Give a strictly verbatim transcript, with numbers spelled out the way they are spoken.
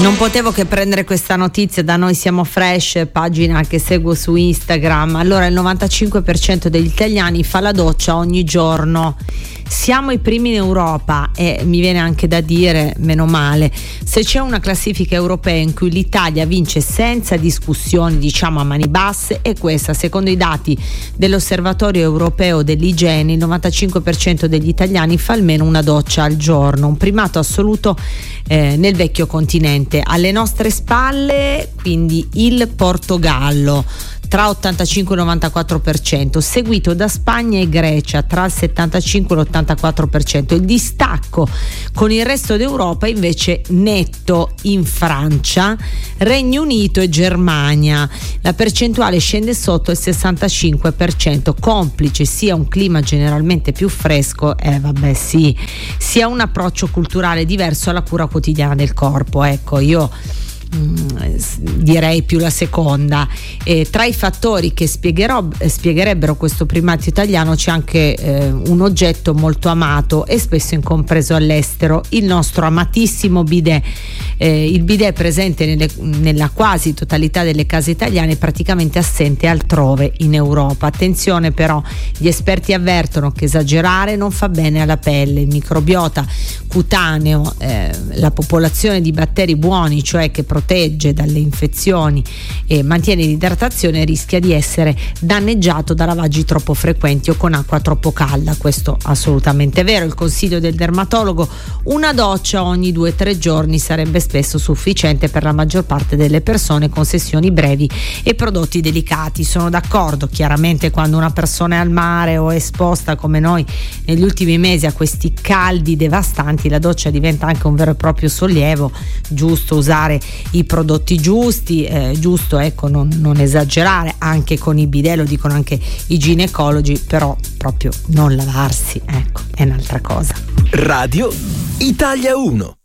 Non potevo che prendere questa notizia da Noi Siamo Fresh, pagina che seguo su Instagram. Allora, il novantacinque per cento degli italiani fa la doccia ogni giorno. Siamo i primi in Europa e mi viene anche da dire, meno male, se c'è una classifica europea in cui l'Italia vince senza discussioni, diciamo a mani basse, è questa. Secondo i dati dell'Osservatorio Europeo dell'Igiene, il novantacinque per cento degli italiani fa almeno una doccia al giorno, un primato assoluto eh, nel vecchio continente. Alle nostre spalle quindi il Portogallo tra ottantacinque e novantaquattro per cento, seguito da Spagna e Grecia tra il settantacinque e l'ottantaquattro per cento. Il distacco con il resto d'Europa invece netto in Francia, Regno Unito e Germania. La percentuale scende sotto il sessantacinque per cento, complice sia un clima generalmente più fresco, eh vabbè sì, sia un approccio culturale diverso alla cura quotidiana del corpo. Ecco, io direi più la seconda. Eh, tra i fattori che spiegherò, spiegherebbero questo primato italiano c'è anche eh, un oggetto molto amato e spesso incompreso all'estero, il nostro amatissimo bidet. Eh, il bidet presente nelle, nella quasi totalità delle case italiane, praticamente assente altrove in Europa. Attenzione però, gli esperti avvertono che esagerare non fa bene alla pelle. Il microbiota cutaneo, eh, la popolazione di batteri buoni, cioè che protegge dalle infezioni e mantiene l'idratazione, rischia di essere danneggiato da lavaggi troppo frequenti o con acqua troppo calda. Questo assolutamente vero. Il consiglio del dermatologo: una doccia ogni due o tre giorni sarebbe spesso sufficiente per la maggior parte delle persone con sessioni brevi e prodotti delicati. Sono d'accordo, chiaramente quando una persona è al mare o è esposta come noi negli ultimi mesi a questi caldi devastanti, la doccia diventa anche un vero e proprio sollievo. Giusto usare i prodotti giusti, eh, giusto ecco non, non esagerare, anche con i bidet, lo dicono anche i ginecologi, però proprio non lavarsi, ecco, è un'altra cosa. Radio Italia uno.